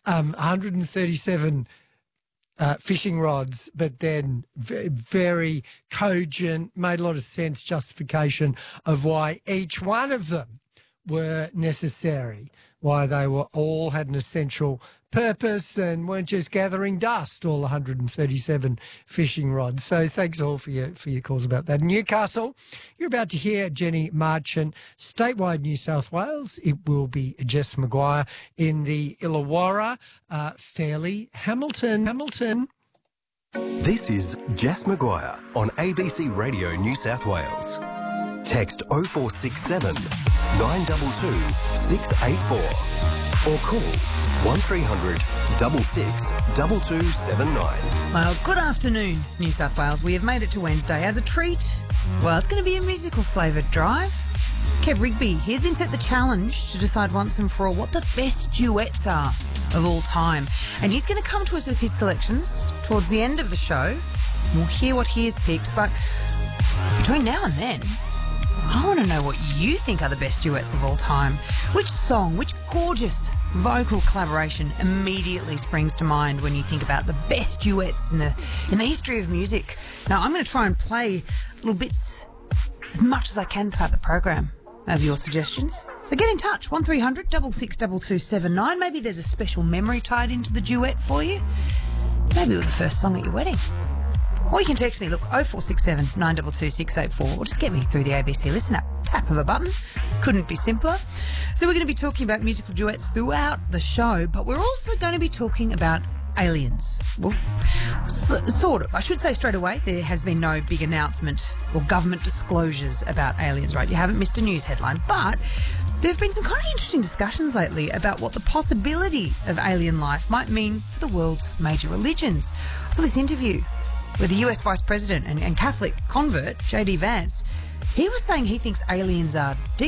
137 fishing rods, but then very cogent, made a lot of sense, justification of why each one of them were necessary, why they were all had an essential purpose and weren't just gathering dust, all 137 fishing rods. So thanks all for your calls about that. Newcastle, you're about to hear Jenny Marchant. Statewide New South Wales, it will be Jess Maguire. In the Illawarra, Fairleigh, Hamilton. This is Jess Maguire on ABC Radio New South Wales. Text 0467 922 684 or call 1300 66 2279. Well, good afternoon, New South Wales. We have made it to Wednesday. As a treat, well, it's going to be a musical flavoured drive. Kev Rigby, he's been set the challenge to decide once and for all what the best duets are of all time. And he's going to come to us with his selections towards the end of the show. We'll hear what he has picked, but between now and then, I want to know what you think are the best duets of all time. Which song, which gorgeous vocal collaboration immediately springs to mind when you think about the best duets in the history of music? Now, I'm going to try and play little bits as much as I can throughout the program of your suggestions. So get in touch, 1300 66 2279. Maybe there's a special memory tied into the duet for you. Maybe it was the first song at your wedding. Or you can text me, look, 0467 922 684, or just get me through the ABC Listen app. Tap of a button. Couldn't be simpler. So we're going to be talking about musical duets throughout the show, but we're also going to be talking about aliens. Well, sort of. I should say straight away, there has been no big announcement or government disclosures about aliens, right? You haven't missed a news headline, but there have been some kind of interesting discussions lately about what the possibility of alien life might mean for the world's major religions. So this interview with the US Vice President and Catholic convert, J.D. Vance, he was saying he thinks aliens are deep